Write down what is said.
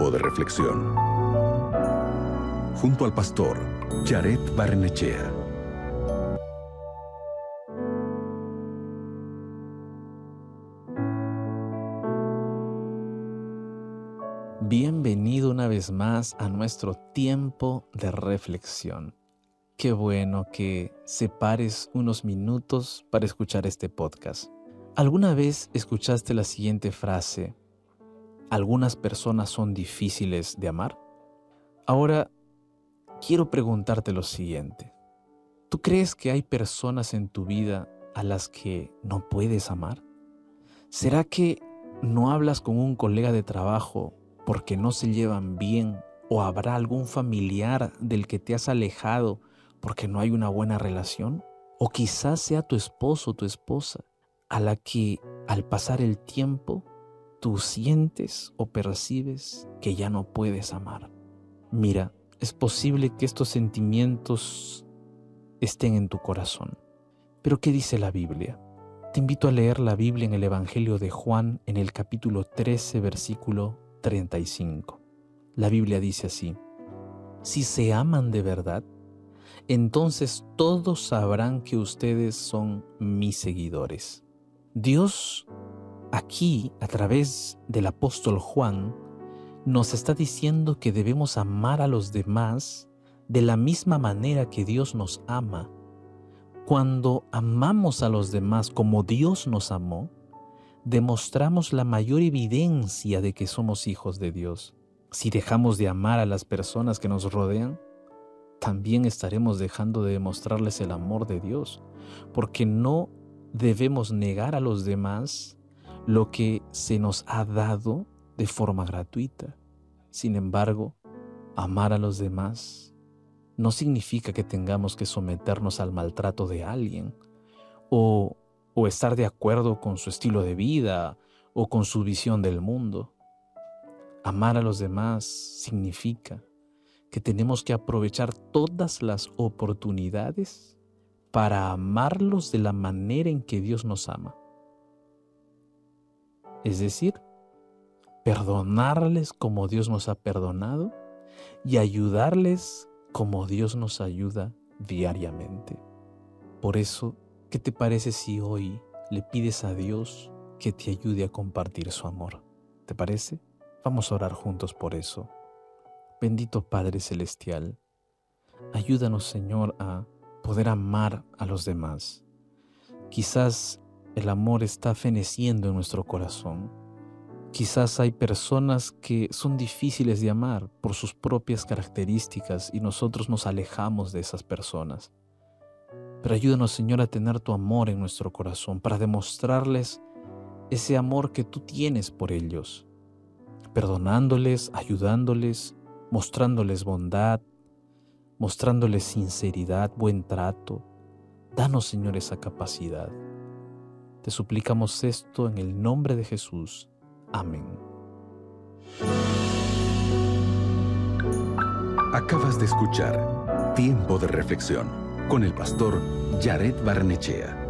Tiempo de reflexión junto al pastor Jared Barrenechea. Bienvenido una vez más a nuestro tiempo de reflexión. Qué bueno que separes unos minutos para escuchar este podcast. ¿Alguna vez escuchaste la siguiente frase? ¿Algunas personas son difíciles de amar? Ahora, quiero preguntarte lo siguiente. ¿Tú crees que hay personas en tu vida a las que no puedes amar? ¿Será que no hablas con un colega de trabajo porque no se llevan bien? ¿O habrá algún familiar del que te has alejado porque no hay una buena relación? ¿O quizás sea tu esposo o tu esposa a la que al pasar el tiempo tú sientes o percibes que ya no puedes amar? Mira, es posible que estos sentimientos estén en tu corazón. Pero ¿qué dice la Biblia? Te invito a leer la Biblia en el Evangelio de Juan, en el capítulo 13, versículo 35. La Biblia dice así: si se aman de verdad, entonces todos sabrán que ustedes son mis seguidores. Dios, aquí, a través del apóstol Juan, nos está diciendo que debemos amar a los demás de la misma manera que Dios nos ama. Cuando amamos a los demás como Dios nos amó, demostramos la mayor evidencia de que somos hijos de Dios. Si dejamos de amar a las personas que nos rodean, también estaremos dejando de demostrarles el amor de Dios, porque no debemos negar a los demás lo que se nos ha dado de forma gratuita. Sin embargo, amar a los demás no significa que tengamos que someternos al maltrato de alguien o estar de acuerdo con su estilo de vida o con su visión del mundo. Amar a los demás significa que tenemos que aprovechar todas las oportunidades para amarlos de la manera en que Dios nos ama. Es decir, perdonarles como Dios nos ha perdonado y ayudarles como Dios nos ayuda diariamente. Por eso, ¿qué te parece si hoy le pides a Dios que te ayude a compartir su amor? ¿Te parece? Vamos a orar juntos por eso. Bendito Padre Celestial, ayúdanos, Señor, a poder amar a los demás. Quizás el amor está feneciendo en nuestro corazón. Quizás hay personas que son difíciles de amar por sus propias características y nosotros nos alejamos de esas personas. Pero ayúdanos, Señor, a tener tu amor en nuestro corazón para demostrarles ese amor que tú tienes por ellos, perdonándoles, ayudándoles, mostrándoles bondad, mostrándoles sinceridad, buen trato. Danos, Señor, esa capacidad. Te suplicamos esto en el nombre de Jesús. Amén. Acabas de escuchar Tiempo de reflexión con el pastor Jared Barrenechea.